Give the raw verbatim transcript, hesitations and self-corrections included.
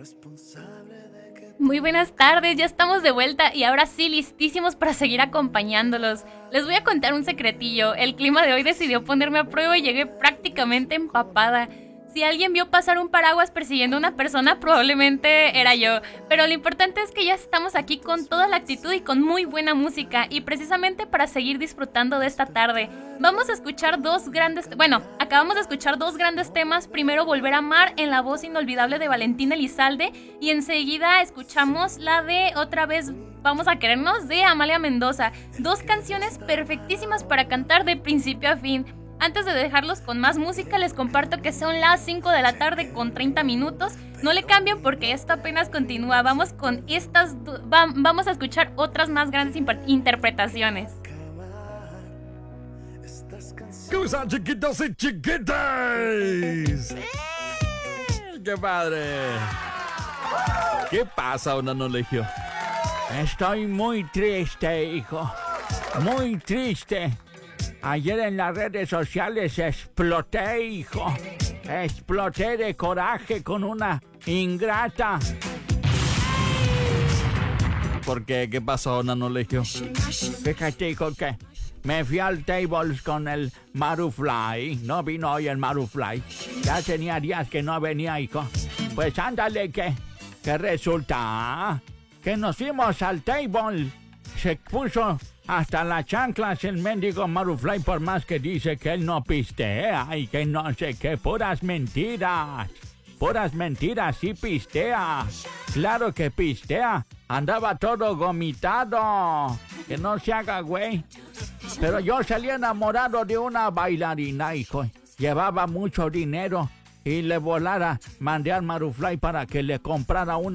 Muy buenas tardes, ya estamos de vuelta y ahora sí listísimos para seguir acompañándolos. Les voy a contar un secretillo, el clima de hoy decidió ponerme a prueba y llegué prácticamente empapada. Si alguien vio pasar un paraguas persiguiendo a una persona, probablemente era yo. Pero lo importante es que ya estamos aquí con toda la actitud y con muy buena música. Y precisamente para seguir disfrutando de esta tarde, vamos a escuchar dos grandes... Bueno, acabamos de escuchar dos grandes temas. Primero, Volver a Amar en la voz inolvidable de Valentín Elizalde. Y enseguida escuchamos la de Otra vez Vamos a Querernos de Amalia Mendoza. Dos canciones perfectísimas para cantar de principio a fin. Antes de dejarlos con más música, les comparto que son las cinco de la tarde con treinta minutos. No le cambien porque esto apenas continúa. Vamos con estas... Va, vamos a escuchar otras más grandes interpretaciones. ¿Cómo están, chiquitos y chiquitas? ¡Qué padre! ¿Qué pasa, Onano Legio? Estoy muy triste, hijo. Muy triste. Ayer en las redes sociales exploté, hijo. Exploté de coraje con una ingrata. ¿Por qué? ¿Qué pasó, Nano Legio? Fíjate, hijo, que me fui al tables con el Marufly. No vino hoy el Marufly. Ya tenía días que no venía, hijo. Pues ándale, que, que resulta que nos fuimos al table. Se puso hasta las chanclas el mendigo Marufly, por más que dice que él no pistea y que no sé qué, puras mentiras. Puras mentiras, sí pistea. Claro que pistea. Andaba todo gomitado. Que no se haga, güey. Pero yo salí enamorado de una bailarina, hijo. Llevaba mucho dinero y le volara. Mandé al Marufly para que le comprara una